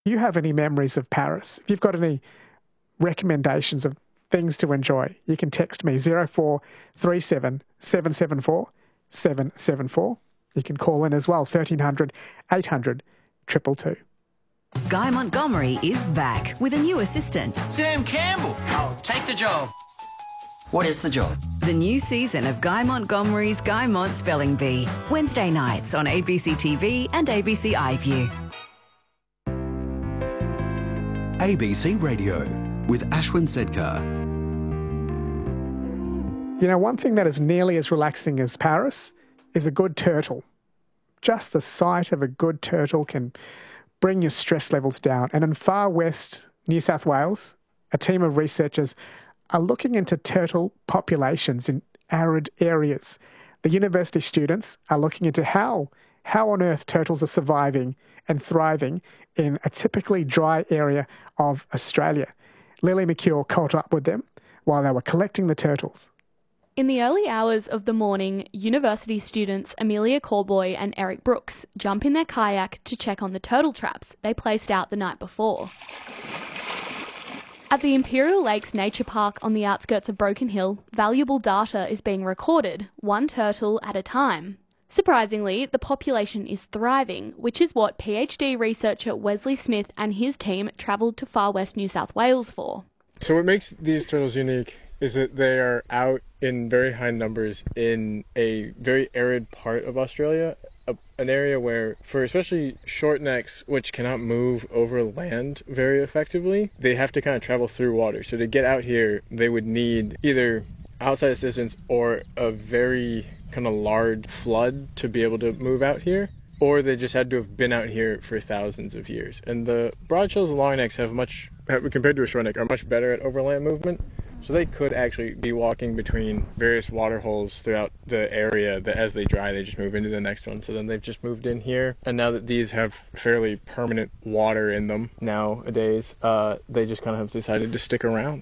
you have any memories of Paris, if you've got any recommendations of things to enjoy, you can text me 0437 774 774. You can call in as well, 1300 800 222. Guy Montgomery is back with a new assistant. Sam Campbell. I'll take the job. What is the job? The new season of Guy Montgomery's Guy Mont Spelling Bee. Wednesday nights on ABC TV and ABC iView. ABC Radio with Ashwin Sedkar. You know, one thing that is nearly as relaxing as Paris is a good turtle. Just the sight of a good turtle can bring your stress levels down. And in far west New South Wales, a team of researchers are looking into turtle populations in arid areas. The university students are looking into how on earth turtles are surviving and thriving in a typically dry area of Australia. Lily McCure caught up with them while they were collecting the turtles. In the early hours of the morning, university students Amelia Corboy and Eric Brooks jump in their kayak to check on the turtle traps they placed out the night before. At the Imperial Lakes Nature Park on the outskirts of Broken Hill, valuable data is being recorded, one turtle at a time. Surprisingly, the population is thriving, which is what PhD researcher Wesley Smith and his team travelled to far west New South Wales for. So what makes these turtles unique is that they are out in very high numbers in a very arid part of Australia, an area where, for especially short necks, which cannot move over land very effectively, they have to kind of travel through water. So to get out here, they would need either outside assistance or a very kind of large flood to be able to move out here, or they just had to have been out here for thousands of years. And the broadshells and long necks compared to a short neck, are much better at overland movement. So they could actually be walking between various water holes throughout the area that as they dry, they just move into the next one. So then they've just moved in here. And now that these have fairly permanent water in them nowadays, they just kind of have decided to stick around.